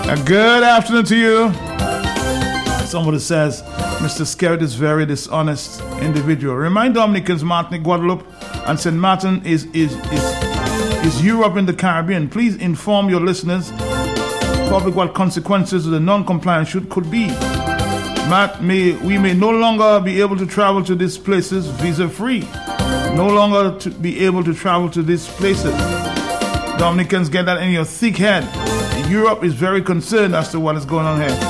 A good afternoon to you. Somebody says, Mr. Skerritt is very dishonest individual. Remind Dominicans, Martinique, Guadeloupe, and St. Martin is Europe in the Caribbean. Please inform your listeners public what consequences of the non-compliance could be. Matt, we may no longer be able to travel to these places visa-free. No longer to be able to travel to these places. Dominicans, get that in your thick head. Europe is very concerned as to what is going on here.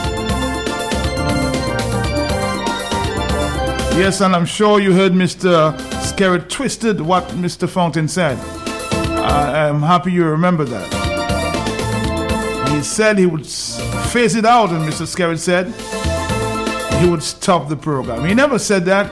Yes, and I'm sure you heard Mr. Skerritt twisted what Mr. Fountain said. I'm happy you remember that. He said he would phase it out, and Mr. Skerritt said he would stop the program. He never said that.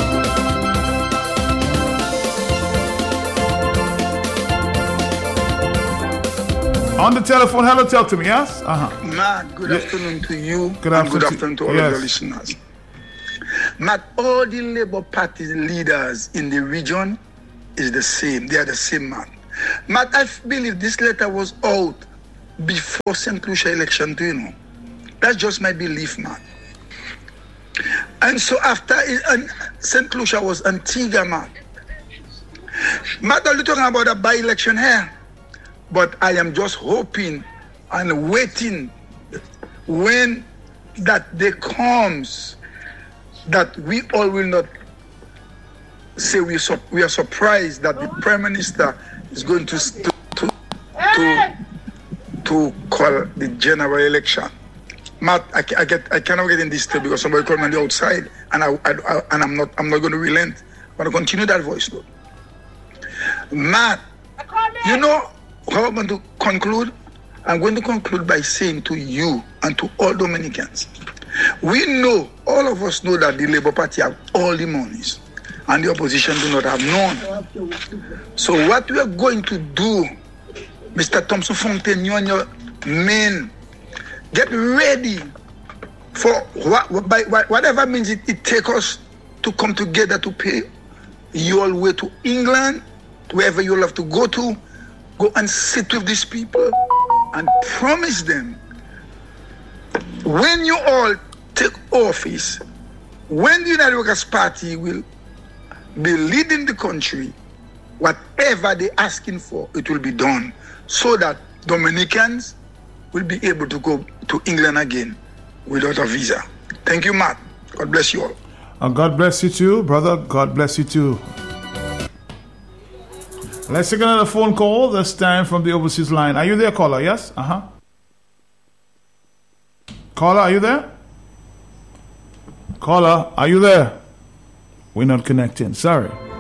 On the telephone, hello, talk to me, yes? Matt, good afternoon to you. Good afternoon to all of your listeners. Matt, all the Labour Party leaders in the region is the same. They are the same man. Matt, I believe this letter was out before St. Lucia election, do you know? That's just my belief, man. And so after St. Lucia was Antigua, man. Matt, are you talking about a by-election here? But I am just hoping and waiting when that day comes that we all will not say we are surprised that the Prime Minister is going to call the general election. Matt, I cannot get in this too because somebody called me on the outside, and I'm not going to relent. I'm going to continue that voice though. Matt, you know how I'm going to conclude? I'm going to conclude by saying to you and to all Dominicans, we know, all of us know that the Labour Party have all the monies and the opposition do not have none. So what we are going to do, Mr. Thompson Fontaine, you and your men, get ready for whatever means it takes us to come together to pay you all way to England, wherever you'll have to go to. Go and sit with these people and promise them when you all take office, when the United Workers' Party will be leading the country, whatever they're asking for, it will be done so that Dominicans will be able to go to England again without a visa. Thank you, Matt. God bless you all. God bless you too, brother. God bless you too. Let's take another phone call, this time from the overseas line. Are you there, caller? Yes? Caller, are you there? Caller, are you there? We're not connecting. Sorry.